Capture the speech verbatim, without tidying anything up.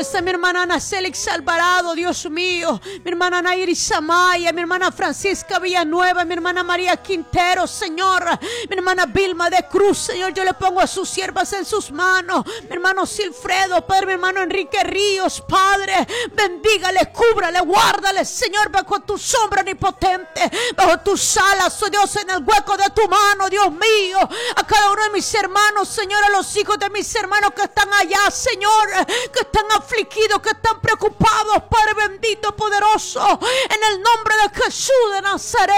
está mi hermana Ana Célix Alvarado, Dios mío, mi hermana Nayri Samaya, mi hermana Francisca Villanueva, mi hermana María Quintero, Señor, mi hermana Vilma de Cruz, Señor, yo le pongo a sus siervas en sus manos, mi hermano Silfredo, Padre, mi hermano Enrique Ríos, Padre, bendígale, cúbrale, guárdale, Señor, bajo tu sombra omnipotente, bajo tus alas, oh Dios, en el hueco de tu mano, Dios mío, a cada uno de mis hermanos, Señor, a los hijos de mis hermanos que están allá, Señor, que están afligidos, que están preocupados, Padre bendito, poderoso, en el nombre de Jesús de Nazaret.